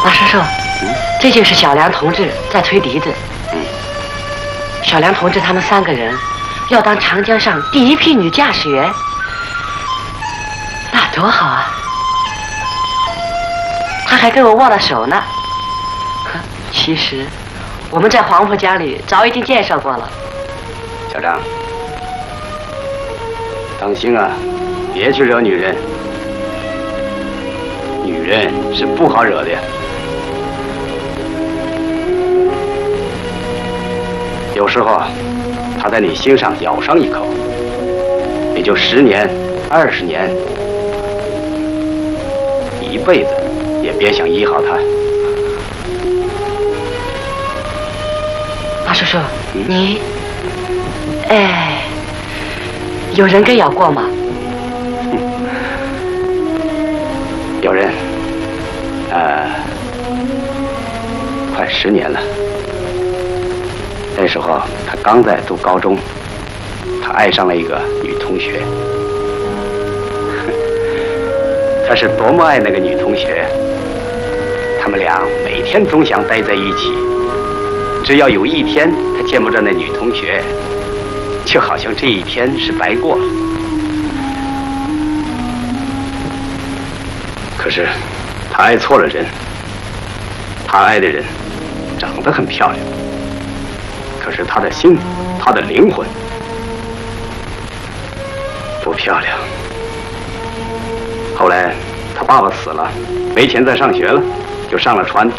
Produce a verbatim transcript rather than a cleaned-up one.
马叔叔，嗯、这就是小梁同志在吹笛子。嗯，小梁同志他们三个人要当长江上第一批女驾驶员，那多好啊！他还跟我握了手呢。其实我们在黄浦江里早已经介绍过了。 小张，当心啊，别去惹女人。女人是不好惹的呀。有时候她在你心上咬上一口，也就十年、二十年，你一辈子也别想医好她。 马叔叔，嗯、你，哎，有人跟咬过吗？ 有人，呃，快十年了。那时候他刚在读高中，他爱上了一个女同学。他是多么爱那个女同学，他们俩每天总想待在一起。只要有一天他见不着那女同学，就好像这一天是白过了。可是他爱错了人，他爱的人长得很漂亮，可是他的心，他的灵魂不漂亮。后来他爸爸死了，没钱再上学了，就上了船